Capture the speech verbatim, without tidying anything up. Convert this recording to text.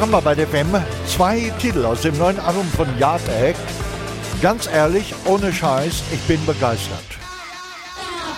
haben wir bei der W E M zwei Titel aus dem neuen Album von Yard Act. Ganz ehrlich, ohne Scheiß, ich bin begeistert.